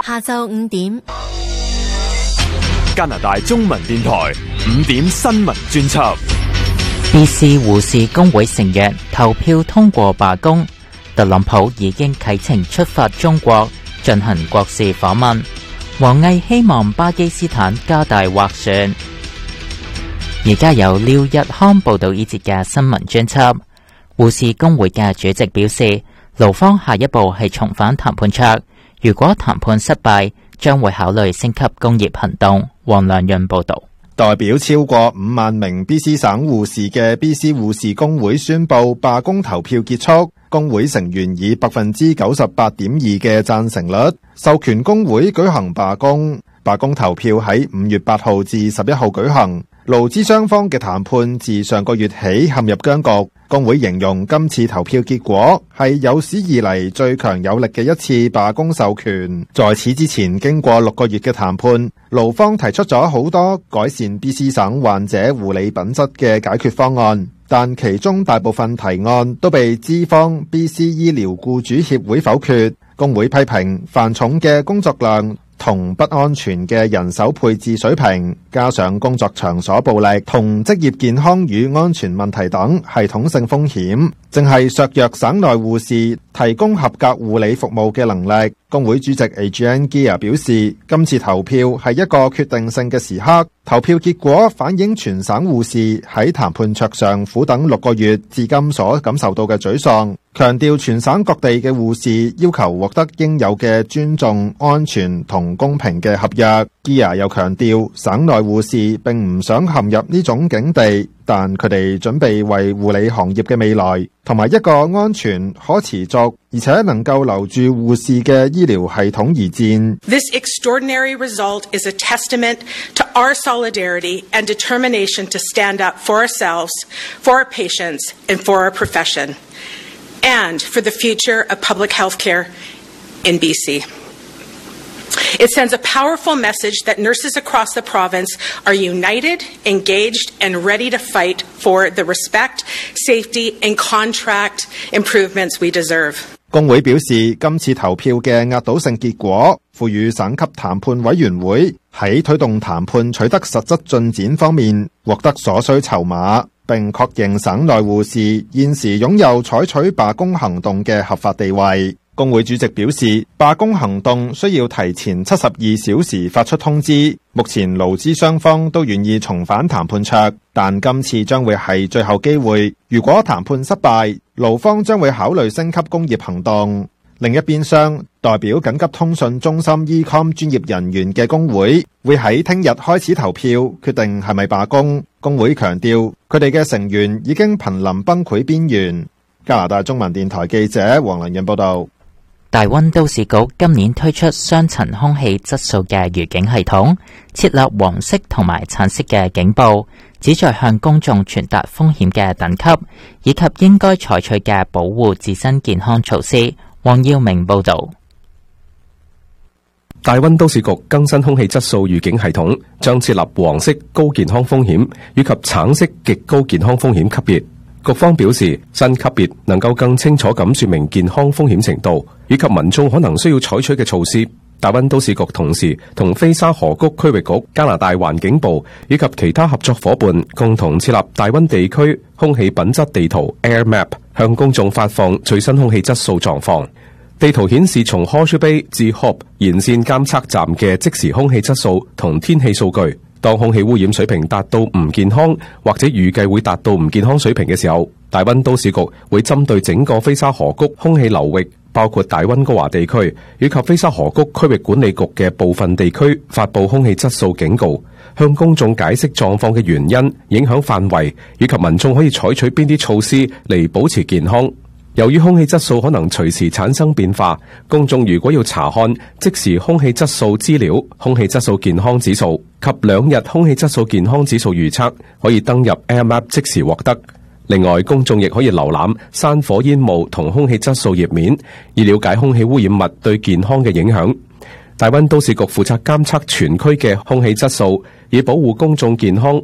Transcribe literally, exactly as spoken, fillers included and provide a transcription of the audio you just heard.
下晝五點， 加拿大中文電台五點新聞專輯。 B C 護士工會成員投票通過罷工，特朗普已經啟程出發中國進行國事訪問。王毅希望巴基斯坦加大斡旋。而家由廖日康報道呢節嘅新聞專輯。護士工會嘅主席表示，勞方下一步係重返談判桌，如果談判失敗，將會考慮升級工業行動。黃良潤報道。 代表超過五萬名 B C 省護士嘅 B C 護士工會宣布罷工投票結束，工會成員以百分之九十八點二嘅贊成率授權工會舉行罷工。罷工投票喺五月八號至十一號舉行。勞資雙方嘅談判自上個月起陷入僵局。工會形容今次投票結果係有史以嚟最強有力嘅一次罷工授權。在此之前，經過六個月嘅談判，勞方提出咗好多改善 B C 省患者護理品質嘅解決方案，但其中大部分提案都被資方 B C 醫療僱主協會否決。工會批評繁重嘅工作量同不安全嘅人手配置水平，加上工作場所暴力同職業健康與安全問題等系統性風險，正係削弱省內護士提供合格護理服務嘅能力。工會主席 Adrian Gia 表示，今次投票係一個決定性嘅時刻，投票結果反映全省護士喺談判桌上苦等六個月至今所感受到嘅沮喪，強調全省各地嘅護士要求獲得應有嘅尊重、安全同公平嘅合約。Gia 又強調，省內護士並唔想陷入呢種境地，但佢哋準備為護理行業嘅未來同埋一個安全、可持續而且能夠留住護士嘅醫療系統而戰。 This extraordinary result is a testament to our solidarity and determination to stand up for ourselves, for our patients, and for our profession, and for the future of public health care in B C. It sends a powerful message that nurses across the province are united, engaged, and ready to fight for the respect, safety, and contract improvements we deserve. 工會表示，今次投票嘅壓倒性結果，賦予省級談判委員會喺推動談判取得實質進展方面獲得所需籌碼，並確認省內護士現時擁有採取罷工行動嘅合法地位。工會主席表示，罷工行動需要提前七十二小時發出通知。目前勞資雙方都願意重返談判桌，但今次將會係最後機會。如果談判失敗，勞方將會考慮升級工業行動。另一邊廂，代表緊急通訊中心 E-com 專業人員嘅工會會喺聽日開始投票，決定係咪罷工。工會強調，佢哋嘅成員已經瀕臨崩潰邊緣。加拿大中文電台記者黃良潤報道。 大溫都市局今年推出雙層空氣質素嘅預警系統，設立黃色同埋橙色嘅警報，旨在向公眾傳達風險嘅等級，以及應該採取嘅保護自身健康措施。黃耀明報道。 大溫都市局更新空氣質素預警系統，將設立黃色高健康風險以及橙色極高健康風險級別。局方表示，新級別能夠更清楚咁說明健康風險程度，以及民眾可能需要採取嘅措施。大溫都市局同時同菲沙河谷區域局、加拿大環境部以及其他合作夥伴共同設立大溫地區空氣品質地圖 Air Map， 向公眾發放最新空氣質素狀況。地圖顯示從 Horseshoe Bay 至 Hope 沿線監測站嘅即時空氣質素同天氣數據。當空氣污染水平達到唔健康或者預計會達到唔健康水平嘅時候，大溫都市局會針對整個菲沙河谷空氣流域，包括大溫哥華地區以及菲沙河谷區域管理局嘅部分地區發布空氣質素警告，向公眾解釋狀況嘅原因、影響範圍以及民眾可以採取邊啲措施嚟保持健康。由於空氣質素可能隨時產生變化，公眾如果要查看即時空氣質素資料、空氣質素健康指數及兩日空氣質素健康指數預測，可以登入 Air Map 即時獲得。另外，公眾亦可以瀏覽山火煙霧同空氣質素頁面，以了解空氣污染物對健康嘅影響。大溫都市局負責監測全區嘅空氣質素，以保護公眾健康